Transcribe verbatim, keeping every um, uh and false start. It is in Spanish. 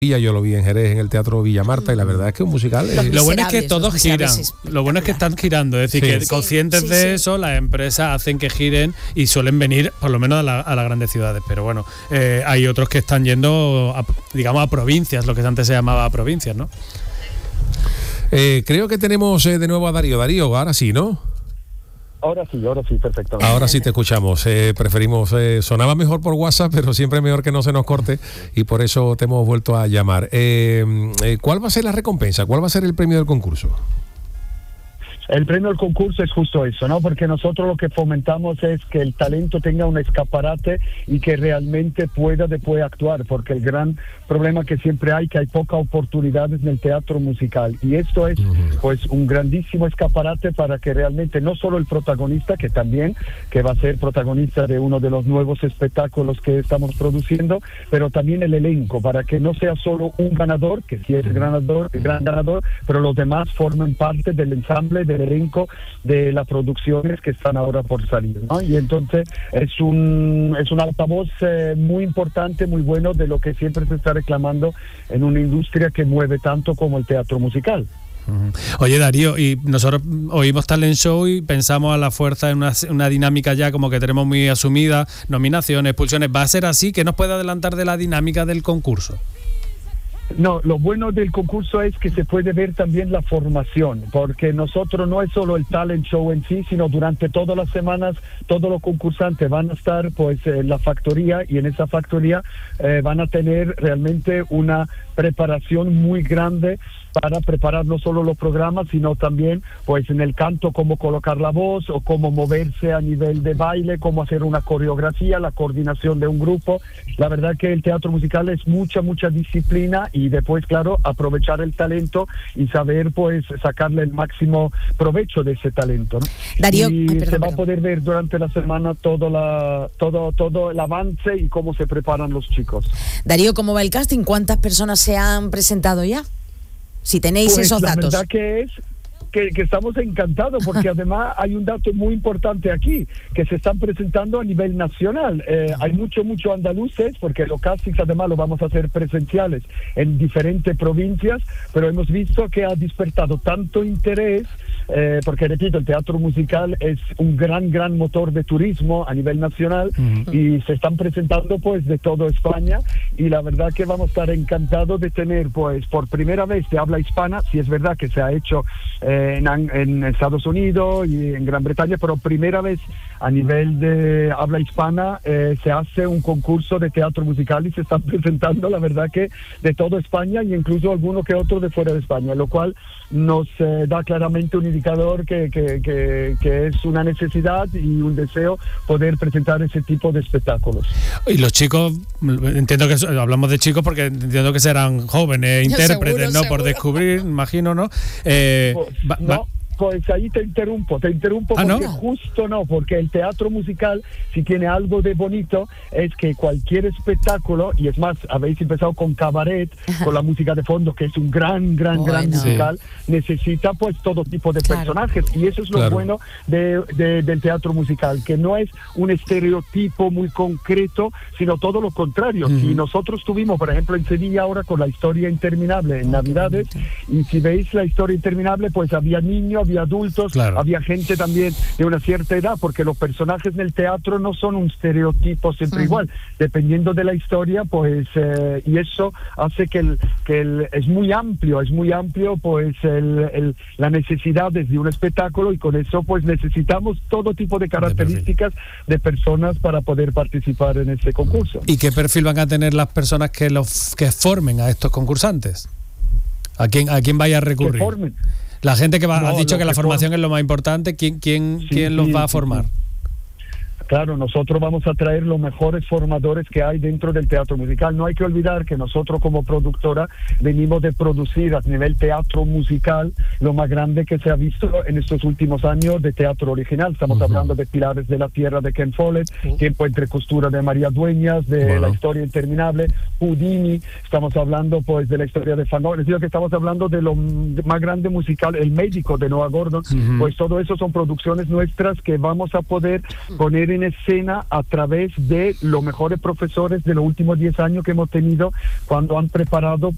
Yo lo vi en Jerez, en el Teatro Villa Marta, y la verdad es que un musical es... Lo bueno es que todos giran, lo bueno es que están girando, es decir, sí. que conscientes sí, sí, de sí. eso, las empresas hacen que giren y suelen venir, por lo menos a, la, a las grandes ciudades, pero bueno, eh, hay otros que están yendo, a, digamos, a provincias, lo que antes se llamaba provincias, ¿no? Eh, creo que tenemos eh, de nuevo a Darío. Darío, ahora sí, ¿no? Ahora sí, ahora sí, perfectamente. Ahora sí te escuchamos. Eh, preferimos, eh, sonaba mejor por WhatsApp, pero siempre es mejor que no se nos corte y por eso te hemos vuelto a llamar. Eh, eh, ¿Cuál va a ser la recompensa? ¿Cuál va a ser el premio del concurso? El premio del concurso es justo eso, ¿no? Porque nosotros lo que fomentamos es que el talento tenga un escaparate y que realmente pueda después actuar, porque el gran problema que siempre hay, que hay pocas oportunidades en el teatro musical, y esto es pues un grandísimo escaparate para que realmente no solo el protagonista, que también, que va a ser protagonista de uno de los nuevos espectáculos que estamos produciendo, pero también el elenco, para que no sea solo un ganador, que sí es el ganador, el gran ganador, pero los demás formen parte del ensamble, del elenco de las producciones que están ahora por salir, ¿no? Y entonces es un es un altavoz eh, muy importante, muy bueno, de lo que siempre se está reclamando en una industria que mueve tanto como el teatro musical. Oye, Darío, y nosotros oímos Talent Show y pensamos a la fuerza en una, una dinámica ya como que tenemos muy asumida, nominaciones, expulsiones. ¿Va a ser así? ¿Qué nos puede adelantar de la dinámica del concurso? No, lo bueno del concurso es que se puede ver también la formación, porque nosotros no es solo el talent show en sí, sino durante todas las semanas todos los concursantes van a estar pues en la factoría, y en esa factoría eh, van a tener realmente una preparación muy grande para preparar no solo los programas, sino también pues en el canto cómo colocar la voz o cómo moverse a nivel de baile, cómo hacer una coreografía, la coordinación de un grupo. La verdad que el teatro musical es mucha, mucha disciplina, y después, claro, aprovechar el talento y saber pues sacarle el máximo provecho de ese talento, ¿no? Darío, y ay, perdón, se va perdón. a poder ver durante la semana todo, la, todo, todo el avance y cómo se preparan los chicos. Darío, ¿cómo va el casting? ¿Cuántas personas se han presentado ya? Si tenéis pues esos la datos. La verdad que es que, que estamos encantados, porque además hay un dato muy importante aquí, que se están presentando a nivel nacional. Eh, hay mucho, mucho andaluces, porque los castings además lo vamos a hacer presenciales en diferentes provincias, pero hemos visto que ha despertado tanto interés, eh, porque repito, el teatro musical es un gran, gran motor de turismo a nivel nacional, uh-huh. y se están presentando pues de toda España, y la verdad que vamos a estar encantados de tener pues por primera vez de habla hispana. Si es verdad que se ha hecho eh, En, en Estados Unidos y en Gran Bretaña, pero primera vez a nivel de habla hispana eh, se hace un concurso de teatro musical y se están presentando, la verdad que de toda España, y incluso alguno que otro de fuera de España, lo cual nos eh, da claramente un indicador que, que, que, que es una necesidad y un deseo poder presentar ese tipo de espectáculos. Y los chicos, entiendo que hablamos de chicos porque entiendo que serán jóvenes intérpretes, seguro, ¿no? Seguro. Por descubrir, imagino, ¿no? Eh, Va, no, va. Pues ahí te interrumpo, te interrumpo ¿Ah, porque no? justo no, porque el teatro musical, si tiene algo de bonito, es que cualquier espectáculo, y es más, habéis empezado con Cabaret, Ajá. con la música de fondo, que es un gran, gran, bueno. gran musical, sí. necesita pues todo tipo de claro. personajes, y eso es lo claro. bueno de, de, del teatro musical, que no es un estereotipo muy concreto, sino todo lo contrario. Uh-huh. Y nosotros tuvimos, por ejemplo, en Sevilla ahora con la historia interminable en Navidades, y si veis la historia interminable, pues había niños, había adultos, claro. había gente también de una cierta edad, porque los personajes en el teatro no son un estereotipo siempre uh-huh. igual, dependiendo de la historia, pues eh, y eso hace que el que el, es muy amplio, es muy amplio pues el, el la necesidades de un espectáculo, y con eso pues necesitamos todo tipo de características de personas para poder participar en este concurso. ¿Y qué perfil van a tener las personas que los que formen a estos concursantes? ¿A quién a quién vaya a recurrir? Que formen. La gente que va, no, has dicho que la formación form- es lo más importante. ¿Quién, quién, sí, quién los sí, va a sí, formar? Sí. Claro, nosotros vamos a traer los mejores formadores que hay dentro del teatro musical. No hay que olvidar que nosotros como productora venimos de producir a nivel teatro musical lo más grande que se ha visto en estos últimos años de teatro original. Estamos uh-huh. hablando de Pilares de la Tierra de Ken Follett, uh-huh. Tiempo entre costura de María Dueñas, de bueno. La historia interminable, Houdini. Estamos hablando pues de la historia de Fanon. Es decir, que estamos hablando de lo más grande musical, El Médico de Noah Gordon. Uh-huh. Pues todo eso son producciones nuestras que vamos a poder poner en escena a través de los mejores profesores de los últimos diez años que hemos tenido, cuando han preparado